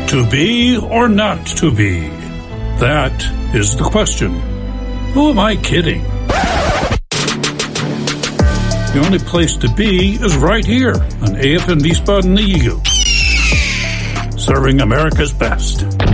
To be or not to be? That is the question. Who am I kidding? The only place to be is right here on AFN Wiesbaden Eagle, serving America's best.